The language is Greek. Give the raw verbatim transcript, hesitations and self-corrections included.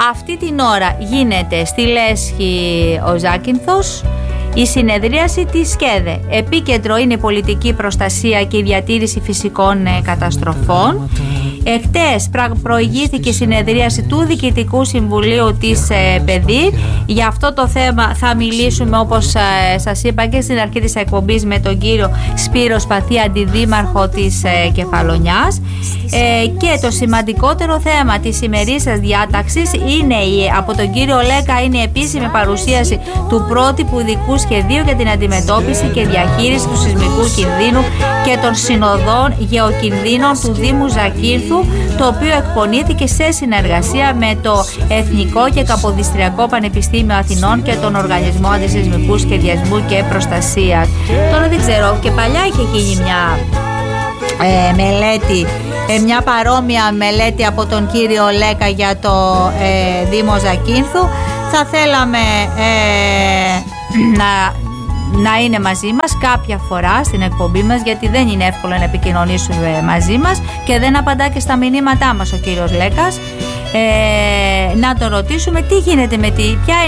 Αυτή την ώρα γίνεται στη Λέσχη ο Ζάκυνθος η συνεδρίαση της ΣΚΕΔΕ. Επίκεντρο είναι η πολιτική προστασία και η διατήρηση φυσικών καταστροφών. Εχτες προηγήθηκε η συνεδρίαση του Διοικητικού Συμβουλίου της ε, ΠΕΔΗ. Για αυτό το θέμα θα μιλήσουμε, όπως ε, σας είπα και στην αρχή της εκπομπής, με τον κύριο Σπύρο Σπαθή, αντιδήμαρχο της ε, Κεφαλονιάς. Ε, και το σημαντικότερο θέμα της ημερήσιας διάταξης είναι η, από τον κύριο Λέκα, είναι η επίσημη παρουσίαση του πρότυπου ειδικού σχεδίου για την αντιμετώπιση και διαχείριση του σεισμικού κινδύνου και των συνοδών γεωκινδύνων του Δήμου Ζακύνθου, το οποίο εκπονήθηκε σε συνεργασία με το Εθνικό και Καποδιστριακό Πανεπιστήμιο Αθηνών και τον Οργανισμό Αντισεισμικού Σχεδιασμού και Προστασίας. Τώρα δεν ξέρω, και παλιά είχε γίνει μια ε, μελέτη, ε, μια παρόμοια μελέτη από τον κύριο Λέκα για το ε, Δήμο Ζακύνθου. Θα θέλαμε ε, να να είναι μαζί μας κάποια φορά στην εκπομπή μας, γιατί δεν είναι εύκολο να επικοινωνήσουμε μαζί μας και δεν απαντά και στα μηνύματά μας ο κύριος Λέκας. Ε, να το ρωτήσουμε τι γίνεται με τη, ποια